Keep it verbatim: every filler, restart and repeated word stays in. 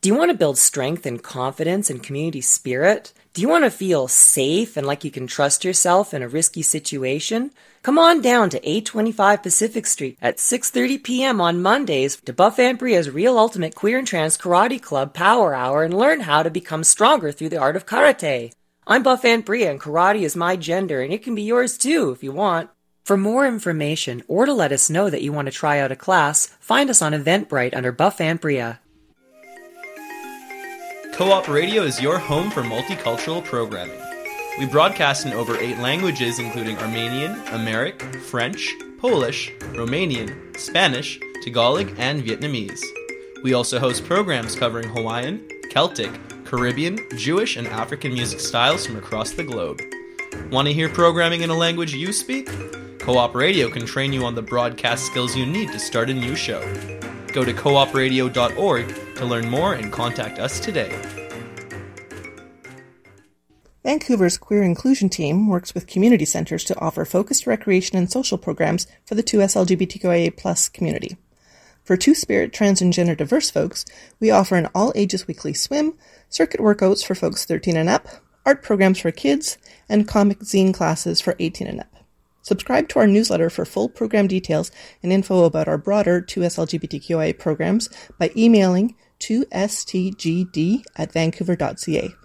Do you want to build strength and confidence and community spirit? Do you want to feel safe and like you can trust yourself in a risky situation? Come on down to eight twenty-five Pacific Street at six thirty p.m. on Mondays to Buff Ambria's Real Ultimate Queer and Trans Karate Club Power Hour and learn how to become stronger through the art of karate. I'm Buff Ambria and karate is my gender, and it can be yours too if you want. For more information or to let us know that you want to try out a class, find us on Eventbrite under Buff Ambria. Co-op Radio is your home for multicultural programming. We broadcast in over eight languages including Armenian, Amharic, French, Polish, Romanian, Spanish, Tagalog, and Vietnamese. We also host programs covering Hawaiian, Celtic, Caribbean, Jewish, and African music styles from across the globe. Want to hear programming in a language you speak? Co-op Radio can train you on the broadcast skills you need to start a new show. Go to co op radio dot org to learn more and contact us today. Vancouver's Queer Inclusion Team works with community centres to offer focused recreation and social programs for the two S L G B T Q I A plus community. For Two-Spirit, trans and gender diverse folks, we offer an all-ages weekly swim, circuit workouts for folks thirteen and up, art programs for kids, and comic zine classes for eighteen and up. Subscribe to our newsletter for full program details and info about our broader two S L G B T Q I A programs by emailing two s t g d at vancouver dot c a.